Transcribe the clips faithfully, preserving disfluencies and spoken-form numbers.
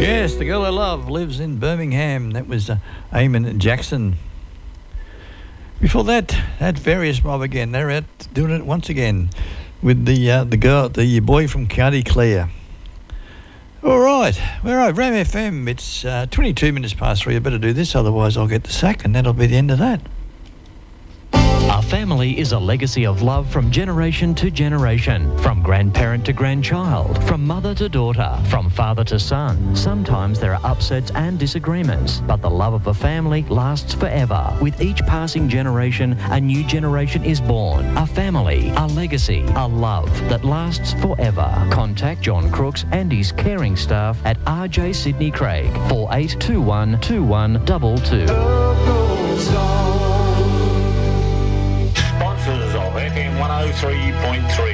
Yes, the girl I love lives in Birmingham. That was uh, Eamon Jackson. Before that, that Various Mob again. They're out doing it once again with the uh, the girl, the boy from County Clare. All right, we're over Ram F M. It's uh, twenty-two minutes past three. I better do this, otherwise I'll get the sack, and that'll be the end of that. A family is a legacy of love from generation to generation, from grandparent to grandchild, from mother to daughter, from father to son. Sometimes there are upsets and disagreements, but the love of a family lasts forever. With each passing generation, a new generation is born. A family, a legacy, a love that lasts forever. Contact John Crooks and his caring staff at R J Sydney Craig, four eight two one two one two two. F M one oh three point three.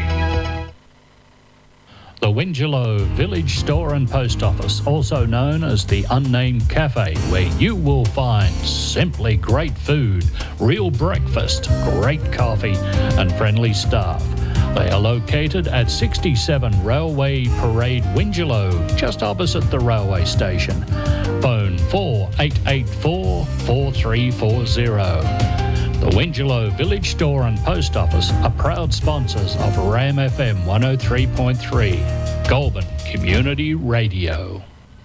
The Wingelow Village Store and Post Office, also known as the Unnamed Cafe, where you will find simply great food, real breakfast, great coffee and friendly staff. They are located at sixty-seven Railway Parade, Wingelow, just opposite the railway station. Phone four eight eight four, four three four zero. The Wingelow Village Store and Post Office are proud sponsors of Ram F M one oh three point three, Goulburn Community Radio.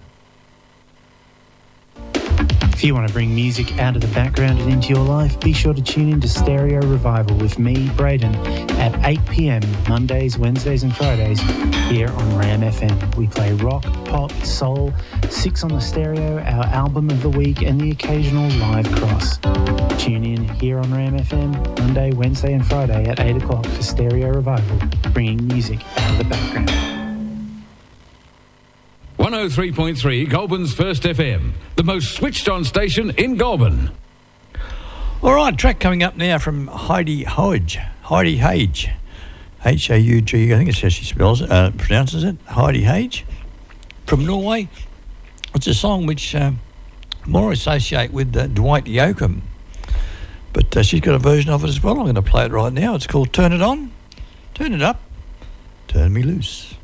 If you want to bring music out of the background and into your life, be sure to tune in to Stereo Revival with me, Braden, at eight p.m. Mondays, Wednesdays and Fridays here on Ram F M. We play rock, pop, soul, Six on the Stereo, our album of the week, and the occasional live cross. Tune in here on Ram F M Monday, Wednesday and Friday at eight o'clock for Stereo Revival, bringing music out of the background. one oh three point three, Goulburn's First F M, the most switched-on station in Goulburn. All right, track coming up now from Heidi Hodge. Heidi Hage. H A U G, I think it's how she spells it, uh, pronounces it. Heidi Hage. From Norway. It's a song which uh, more associate with uh, Dwight Yoakam. But uh, she's got a version of it as well. I'm going to play it right now. It's called Turn It On, Turn It Up, Turn Me Loose.